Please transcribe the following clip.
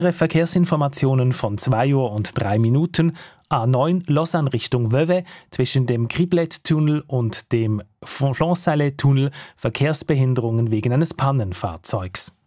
Verkehrsinformationen von 2:03 A9 Lausanne Richtung Vevey zwischen dem Criblet-Tunnel und dem Flansalais-Tunnel Verkehrsbehinderungen wegen eines Pannenfahrzeugs.